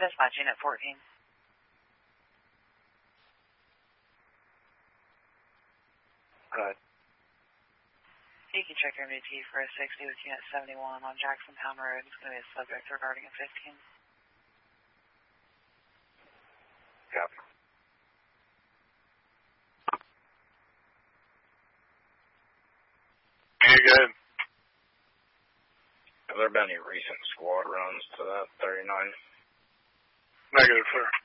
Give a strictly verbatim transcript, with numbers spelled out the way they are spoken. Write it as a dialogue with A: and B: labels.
A: Dispatch Unit fourteen.
B: Good.
A: You can check your M D T for a sixty with Unit seventy-one on Jacksontown Road. It's going to be a subject regarding a fifteen.
B: Copy.
C: You're good.
B: Have there been any recent squad runs to that thirty-nine?
C: Negative, sir.